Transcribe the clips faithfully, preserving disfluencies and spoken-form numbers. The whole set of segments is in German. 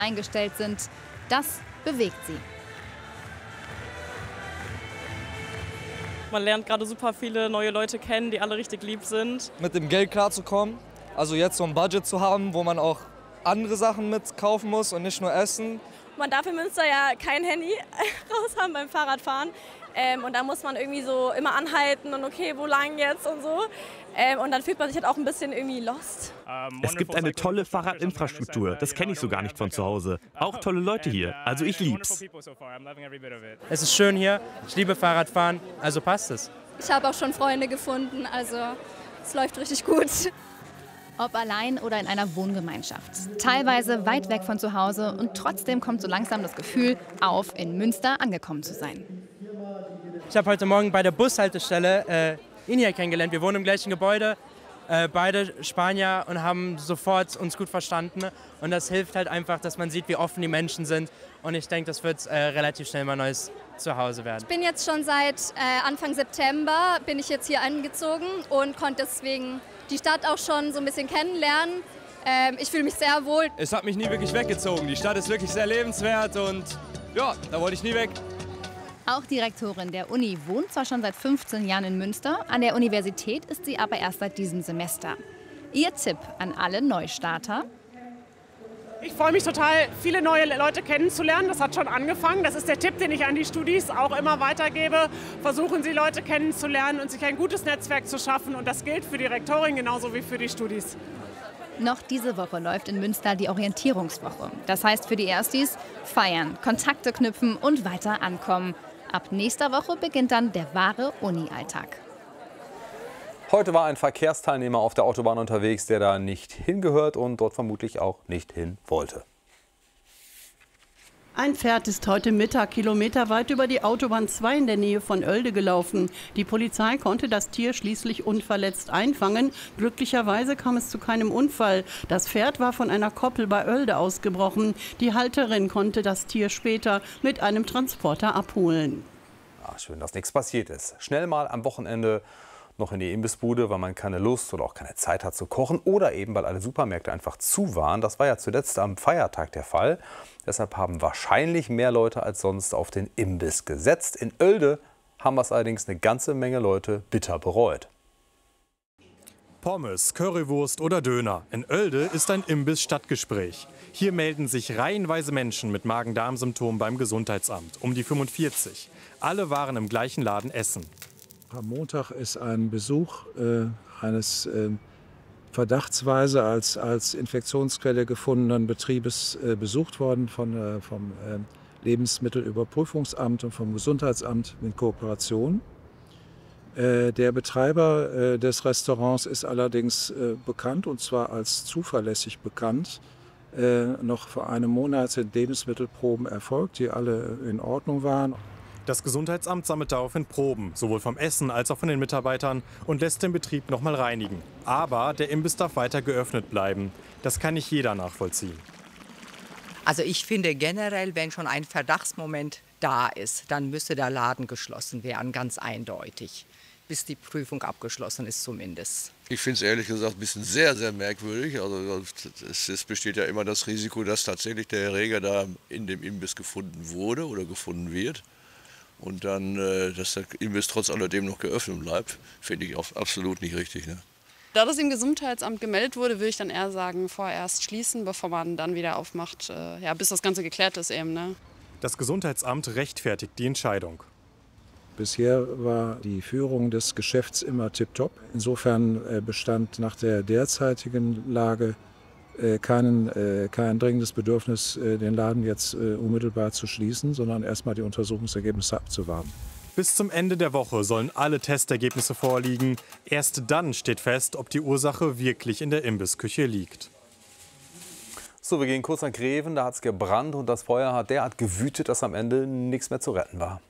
eingestellt sind. Das bewegt sie. Man lernt gerade super viele neue Leute kennen, die alle richtig lieb sind. Mit dem Geld klarzukommen, also jetzt so ein Budget zu haben, wo man auch andere Sachen mit kaufen muss und nicht nur essen. Man darf in Münster ja kein Handy raus haben beim Fahrradfahren. Ähm, und da muss man irgendwie so immer anhalten und okay, wo lang jetzt und so. Ähm, und dann fühlt man sich halt auch ein bisschen irgendwie lost. Es gibt eine tolle Fahrradinfrastruktur, das kenne ich so gar nicht von zu Hause. Auch tolle Leute hier, also ich lieb's. Es ist schön hier, ich liebe Fahrradfahren, also passt es. Ich habe auch schon Freunde gefunden, also es läuft richtig gut. Ob allein oder in einer Wohngemeinschaft. Teilweise weit weg von zu Hause und trotzdem kommt so langsam das Gefühl auf, in Münster angekommen zu sein. Ich habe heute Morgen bei der Bushaltestelle äh, ihn hier kennengelernt. Wir wohnen im gleichen Gebäude, äh, beide Spanier und haben sofort uns gut verstanden. Und das hilft halt einfach, dass man sieht, wie offen die Menschen sind. Und ich denke, das wird äh, relativ schnell mein neues Zuhause werden. Ich bin jetzt schon seit äh, Anfang September, bin ich jetzt hier angezogen und konnte deswegen die Stadt auch schon so ein bisschen kennenlernen. Ähm, ich fühle mich sehr wohl. Es hat mich nie wirklich weggezogen. Die Stadt ist wirklich sehr lebenswert und ja, da wollte ich nie weg. Auch die Rektorin der Uni wohnt zwar schon seit fünfzehn Jahren in Münster, an der Universität ist sie aber erst seit diesem Semester. Ihr Tipp an alle Neustarter: Ich freue mich total, viele neue Leute kennenzulernen. Das hat schon angefangen. Das ist der Tipp, den ich an die Studis auch immer weitergebe. Versuchen Sie, Leute kennenzulernen und sich ein gutes Netzwerk zu schaffen. Und das gilt für die Rektorin genauso wie für die Studis. Noch diese Woche läuft in Münster die Orientierungswoche. Das heißt für die Erstis feiern, Kontakte knüpfen und weiter ankommen. Ab nächster Woche beginnt dann der wahre Uni-Alltag. Heute war ein Verkehrsteilnehmer auf der Autobahn unterwegs, der da nicht hingehört und dort vermutlich auch nicht hin wollte. Ein Pferd ist heute Mittag kilometerweit über die Autobahn zwei in der Nähe von Oelde gelaufen. Die Polizei konnte das Tier schließlich unverletzt einfangen. Glücklicherweise kam es zu keinem Unfall. Das Pferd war von einer Koppel bei Oelde ausgebrochen. Die Halterin konnte das Tier später mit einem Transporter abholen. Ach, schön, dass nichts passiert ist. Schnell mal am Wochenende noch in die Imbissbude, weil man keine Lust oder auch keine Zeit hat zu kochen oder eben, weil alle Supermärkte einfach zu waren. Das war ja zuletzt am Feiertag der Fall. Deshalb haben wahrscheinlich mehr Leute als sonst auf den Imbiss gesetzt. In Oelde haben es allerdings eine ganze Menge Leute bitter bereut. Pommes, Currywurst oder Döner. In Oelde ist ein Imbiss Stadtgespräch. Hier melden sich reihenweise Menschen mit Magen-Darm-Symptomen beim Gesundheitsamt. Um die fünfundvierzig. Alle waren im gleichen Laden essen. Am Montag ist ein Besuch äh, eines äh, verdachtsweise als, als Infektionsquelle gefundenen Betriebes äh, besucht worden von, äh, vom äh, Lebensmittelüberprüfungsamt und vom Gesundheitsamt in Kooperation. Äh, der Betreiber äh, des Restaurants ist allerdings äh, bekannt, und zwar als zuverlässig bekannt. Äh, noch vor einem Monat sind Lebensmittelproben erfolgt, die alle in Ordnung waren. Das Gesundheitsamt sammelt daraufhin Proben, sowohl vom Essen als auch von den Mitarbeitern, und lässt den Betrieb noch mal reinigen. Aber der Imbiss darf weiter geöffnet bleiben. Das kann nicht jeder nachvollziehen. Also ich finde generell, wenn schon ein Verdachtsmoment da ist, dann müsste der Laden geschlossen werden, ganz eindeutig. Bis die Prüfung abgeschlossen ist zumindest. Ich finde es ehrlich gesagt ein bisschen sehr, sehr merkwürdig. Also es, es besteht ja immer das Risiko, dass tatsächlich der Erreger da in dem Imbiss gefunden wurde oder gefunden wird. Und dann, dass der Imbiss trotz alledem noch geöffnet bleibt, finde ich auch absolut nicht richtig. Ne? Da das im Gesundheitsamt gemeldet wurde, würde ich dann eher sagen, vorerst schließen, bevor man dann wieder aufmacht, äh, ja, bis das Ganze geklärt ist eben. Ne? Das Gesundheitsamt rechtfertigt die Entscheidung. Bisher war die Führung des Geschäfts immer tipptopp. Insofern äh, bestand nach der derzeitigen Lage äh, keinen, äh, kein dringendes Bedürfnis, äh, den Laden jetzt äh, unmittelbar zu schließen, sondern erstmal die Untersuchungsergebnisse abzuwarten. Bis zum Ende der Woche sollen alle Testergebnisse vorliegen. Erst dann steht fest, ob die Ursache wirklich in der Imbissküche liegt. So, wir gehen kurz nach Greven. Da hat es gebrannt und das Feuer hat derart gewütet, dass am Ende nichts mehr zu retten war.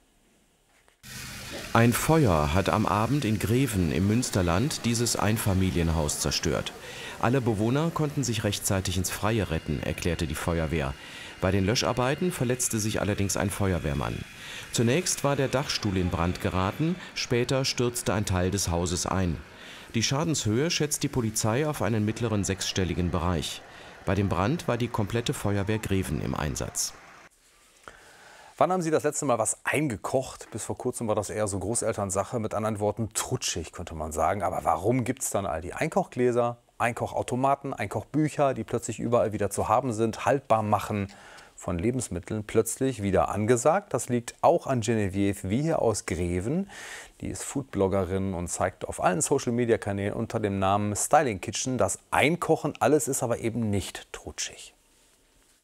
Ein Feuer hat am Abend in Greven im Münsterland dieses Einfamilienhaus zerstört. Alle Bewohner konnten sich rechtzeitig ins Freie retten, erklärte die Feuerwehr. Bei den Löscharbeiten verletzte sich allerdings ein Feuerwehrmann. Zunächst war der Dachstuhl in Brand geraten, später stürzte ein Teil des Hauses ein. Die Schadenshöhe schätzt die Polizei auf einen mittleren sechsstelligen Bereich. Bei dem Brand war die komplette Feuerwehr Greven im Einsatz. Wann haben Sie das letzte Mal was eingekocht? Bis vor kurzem war das eher so Großelternsache, mit anderen Worten trutschig, könnte man sagen. Aber warum gibt es dann all die Einkochgläser, Einkochautomaten, Einkochbücher, die plötzlich überall wieder zu haben sind, haltbar machen von Lebensmitteln plötzlich wieder angesagt? Das liegt auch an Genevieve Wiehe aus Greven. Die ist Foodbloggerin und zeigt auf allen Social-Media-Kanälen unter dem Namen Styling Kitchen, dass Einkochen alles ist, aber eben nicht trutschig.